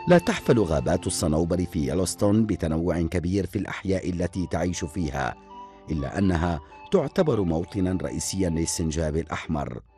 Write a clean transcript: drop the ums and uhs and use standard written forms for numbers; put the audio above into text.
لا تحفل غابات الصنوبر في يلوستون بتنوع كبير في الأحياء التي تعيش فيها، إلا أنها تعتبر موطنا رئيسيا للسنجاب الأحمر.